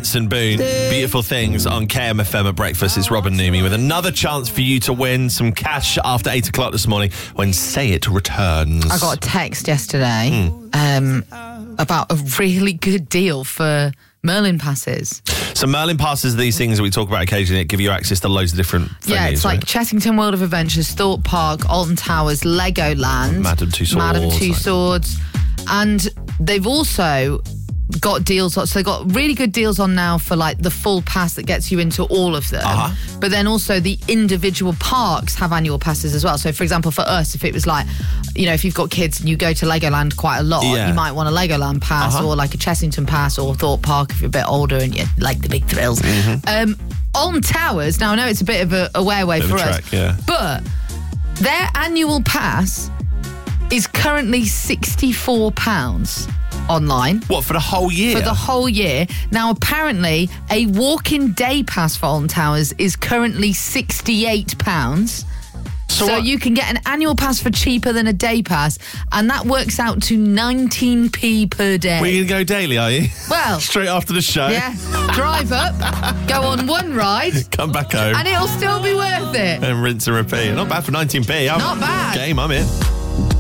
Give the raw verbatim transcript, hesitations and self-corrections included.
Benson Boone. Beautiful Things on K M F M at breakfast. It's Robin Numi with another chance for you to win some cash after eight o'clock this morning when Say It returns. I got a text yesterday mm. um, about a really good deal for Merlin passes. So Merlin passes are these things that we talk about occasionally that give you access to loads of different venues. Yeah, it's like right? Chessington World of Adventures, Thorpe Park, Alton Towers, Legoland, Madame Tussauds. Madame Tussauds. And they've also got deals on, so they've got really good deals on now for like the full pass that gets you into all of them. Uh-huh. But then also the individual parks have annual passes as well. So for example, for us, if it was like, you know, if you've got kids and you go to Legoland quite a lot, yeah. you might want a Legoland pass uh-huh. or like a Chessington pass or Thorpe Park if you're a bit older and you like the big thrills. Mm-hmm. Um, Alton Towers, now I know it's a bit of a, a way away bit for of a us, trek, yeah. but their annual pass is currently sixty-four pounds online. What, for the whole year? For the whole year. Now, apparently, a walk-in day pass for Alton Towers is currently sixty-eight pounds. So, so you can get an annual pass for cheaper than a day pass, and that works out to nineteen p per day. Well, you're going to go daily, are you? Well. Straight after the show? Yeah. Drive up, go on one ride. Come back home. And it'll still be worth it. And rinse and repeat. Not bad for nineteen p. I'm Not bad. Game, I'm in.